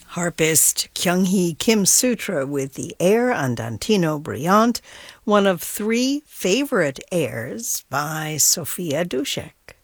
Harpist Kyung-hee Kim Sutra with the air Andantino Brillante, one of three favorite airs by Sophia Dushek.